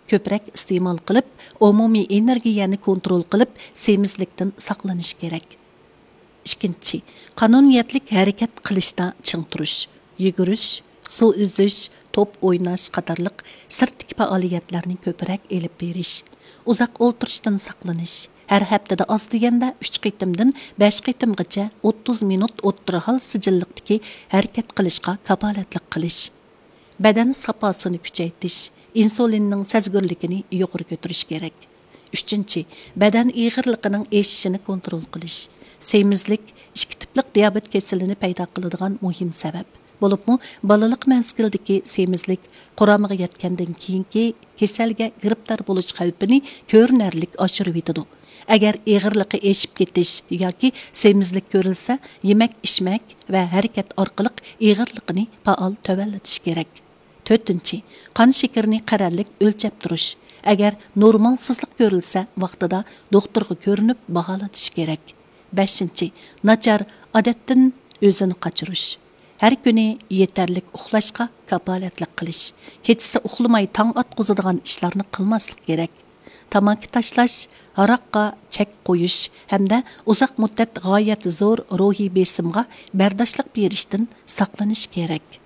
ko'proq iste'mol qilib, umumiy energiyani kontrol qilib, semizlikdan saqlanish kerak. Ikkinchi, qonuniyatlik harakat qilishda ching turish, yugurish, suv uzish, top o'ynash qatorliq sirtdagi faoliyatlarni ko'proq elib berish, uzoq o'tirishdan saqlanish. Her haftada az deganda 3 qitimdan 5 qitimgacha 30 minut o'ttirhal sijilliqdagi harakat qilishga kapolatlik qilish. Badan safosini kuchaytirish, insulinning sezgirligini yuqori ko'tarish kerak. 3. Badan ig'irligining o'sishini kontrol qilish. Semizlik ikki tiplik diabet kasalini paydo qiladigan muhim sabab. Bo'libmi, balalik mezgildagi semizlik quramiga yetgandan keyingi kasalga giribdor bo'lish xavfini ko'rinarlik oshirib yetadi. Agar ig'irligi eshib ketish yoki semizlik ko'rilsa, yemak, ichmak va harakat orqali ig'irligini faol tövallatish kerak. 4. Qon shakarini qarorlik o'lchab turish. Agar normalsizlik ko'rilsa, vaqtida doktorga ko'rinib baholatish kerak. 5. Nachar odatdan o'zini qochirish. Har kuni yetarlik uxlashga kapolatlik qilish. Kechasi uxlamay tong otqizadigan ishlarni qilmaslik kerak. Tamaki tashlash, haraqqa chek qo'yish hamda uzoq muddat g'oyat zo'r ruhiy besimga bardoshlik berishdan saqlanish kerak.